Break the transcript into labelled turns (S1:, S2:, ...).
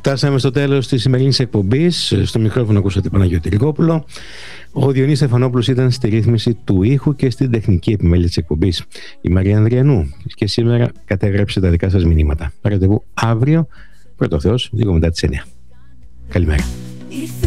S1: Φτάσαμε στο τέλος της σημερινής εκπομπής. Στο μικρόφωνο ακούσατε Παναγιώτη Λυκόπουλο. Ο Διονύσης Στεφανόπουλος ήταν στη ρύθμιση του ήχου και στην τεχνική επιμέλεια της εκπομπής. Η Μαρία Ανδριανού. Και σήμερα κατέγραψε τα δικά σας μηνύματα. Ραντεβού αύριο, πρώτο Θεός, λίγο μετά τις 9. Καλημέρα.